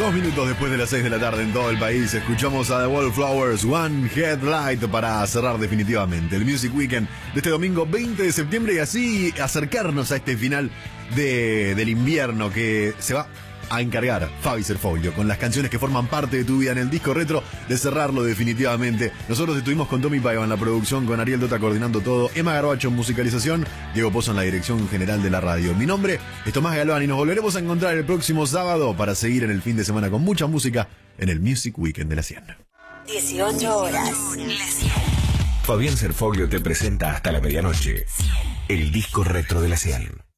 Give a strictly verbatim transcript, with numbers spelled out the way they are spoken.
Dos minutos después de las seis de la tarde en todo el país, escuchamos a The Wallflowers, One Headlight, para cerrar definitivamente el Music Weekend de este domingo veinte de septiembre y así acercarnos a este final de, del invierno que se va a encargar Fabi Serfoglio con las canciones que forman parte de tu vida en el disco retro de cerrarlo definitivamente. Nosotros estuvimos con Tommy Paiva en la producción, con Ariel Dota coordinando todo, Emma Garbacho en musicalización, Diego Pozo en la dirección general de la radio. Mi nombre es Tomás Galván y nos volveremos a encontrar el próximo sábado para seguir en el fin de semana con mucha música en el Music Weekend de la cien. dieciocho horas. La cien. Fabián Serfoglio te presenta hasta la medianoche el disco retro de la cien.